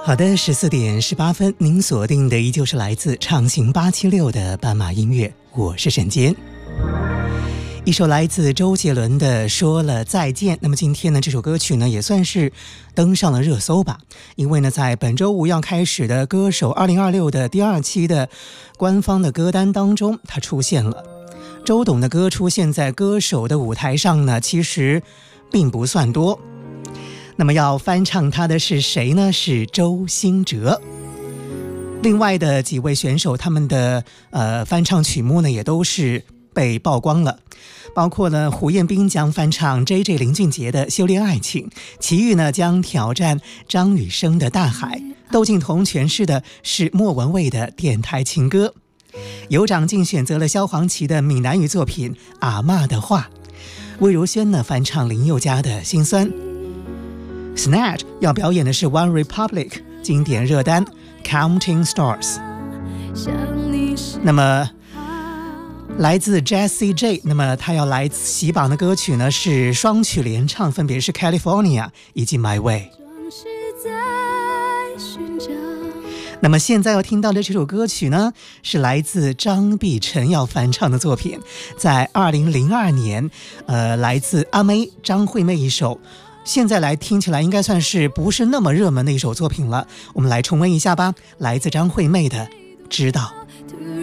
好的，14点18分，您锁定的依旧是来自畅行876的斑马音乐，我是沈坚。一首来自周杰伦的《说了再见》。那么今天呢，这首歌曲呢也算是登上了热搜吧，因为呢在本周五要开始的歌手2026的第2期的官方的歌单当中，它出现了。周董的歌出现在歌手的舞台上呢，其实并不算多。那么要翻唱他的是谁呢？是周兴哲。另外的几位选手，他们的翻唱曲目呢也都是被曝光了，包括呢胡彦斌将翻唱 JJ 林俊杰的《修炼爱情》，齐豫呢将挑战张雨生的《大海》，窦靖童诠释的是莫文蔚的电台情歌，尤长靖选择了萧煌奇的闽南语作品《阿嬷的话》，魏如萱呢翻唱林宥嘉的《心酸》。Snatch 要表演的是 One Republic 经典热单 Counting Stars。 那么来自 Jessie J， 那么他要来洗榜的歌曲呢是双曲联唱，分别是 California 以及 My Way。 那么现在要听到的这首歌曲呢是来自张碧晨要翻唱的作品，在2002年来自阿妹张惠妹一首，现在来听起来应该算是不是那么热门的一首作品了，我们来重温一下吧，来自张惠妹的《知道》。